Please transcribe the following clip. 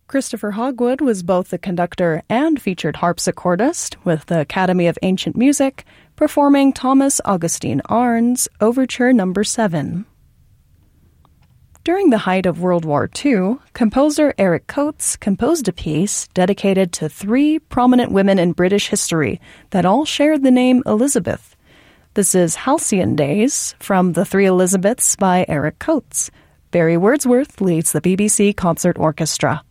Christopher Hogwood was both the conductor and featured harpsichordist with the Academy of Ancient Music, performing Thomas Augustine Arndt's Overture No. 7. During the height of World War II, composer Eric Coates composed a piece dedicated to 3 prominent women in British history that all shared the name Elizabeth. This is Halcyon Days from The Three Elizabeths by Eric Coates. Barry Wordsworth leads the BBC Concert Orchestra.